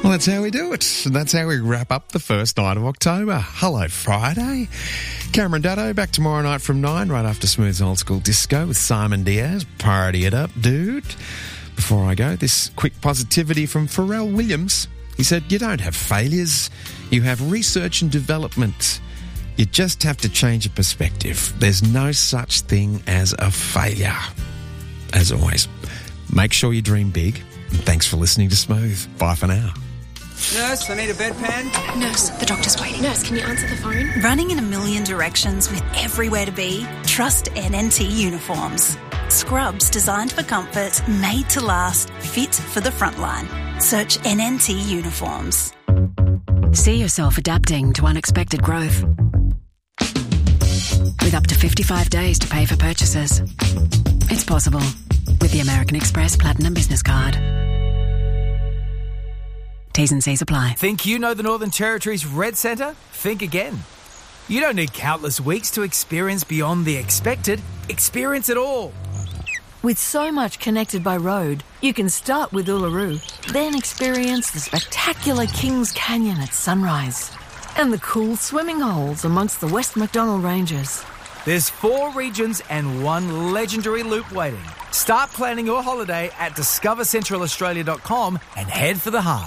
Well, that's how we do it. That's how we wrap up the first night of October. Hello, Friday. Cameron Daddo back tomorrow night from 9, right after Smooth's Old School Disco with Simon Diaz. Party it up, dude. Before I go, this quick positivity from Pharrell Williams. He said, you don't have failures. You have research and development. You just have to change your perspective. There's no such thing as a failure. As always, make sure you dream big. And thanks for listening to Smooth. Bye for now. Nurse, I need a bedpan. Nurse, the doctor's waiting. Nurse, can you answer the phone? Running in a million directions with everywhere to be? Trust NNT Uniforms. Scrubs designed for comfort, made to last, fit for the frontline. Search NNT Uniforms. See yourself adapting to unexpected growth. With up to 55 days to pay for purchases. It's possible with the American Express Platinum Business Card. T's and C's apply. Think you know the Northern Territory's Red Centre? Think again. You don't need countless weeks to experience beyond the expected. Experience it all. With so much connected by road, you can start with Uluru, then experience the spectacular Kings Canyon at sunrise and the cool swimming holes amongst the West MacDonnell Ranges. There's 4 regions and 1 legendary loop waiting. Start planning your holiday at discovercentralaustralia.com and head for the heart.